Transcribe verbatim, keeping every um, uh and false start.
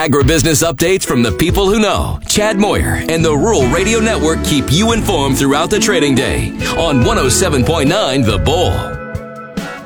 Agribusiness updates from the people who know. Chad Moyer and the Rural Radio Network keep you informed throughout the trading day on one oh seven point nine The Bull.